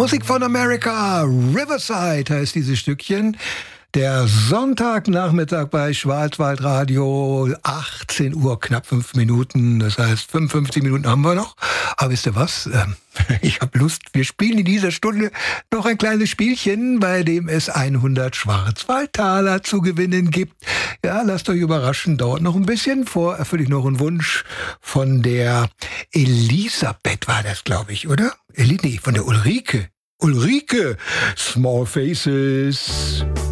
Musik von America, Riverside heißt dieses Stückchen. Der Sonntagnachmittag bei Schwarzwaldradio, 18 Uhr, knapp 5 Minuten, das heißt 55 Minuten haben wir noch. Aber wisst ihr was, ich habe Lust, wir spielen in dieser Stunde noch ein kleines Spielchen, bei dem es 100 Schwarzwaldtaler zu gewinnen gibt. Ja, lasst euch überraschen, dauert noch ein bisschen, vor erfülle ich noch einen Wunsch von der Elisabeth, war das, glaube ich, oder? Nee, von der Ulrike. Ulrike, Small Faces.